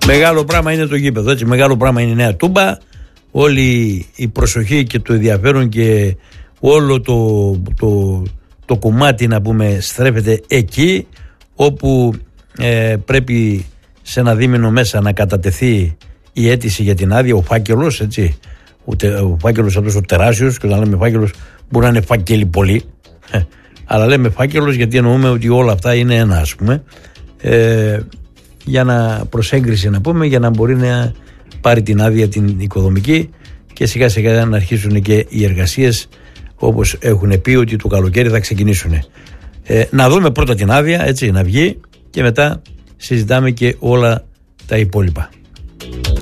Μεγάλο πράγμα είναι το γήπεδο, έτσι. Μεγάλο πράγμα είναι η Νέα Τούμπα. Όλη η προσοχή και το ενδιαφέρον και όλο το κομμάτι, να πούμε, στρέφεται εκεί, όπου πρέπει σε ένα δίμηνο μέσα να κατατεθεί η αίτηση για την άδεια, ο φάκελος, έτσι. Ο φάκελος αυτός ο τεράστιος, και όταν λέμε φάκελος μπορεί να είναι φάκελοι πολλοί, αλλά λέμε φάκελος γιατί εννοούμε ότι όλα αυτά είναι ένα, ας πούμε, για να προσέγγιση, να πούμε, για να μπορεί να πάρει την άδεια την οικοδομική και σιγά σιγά να αρχίσουν και οι εργασίες, όπως έχουν πει ότι το καλοκαίρι θα ξεκινήσουν. Να δούμε πρώτα την άδεια, έτσι, να βγει, και μετά συζητάμε και όλα τα υπόλοιπα.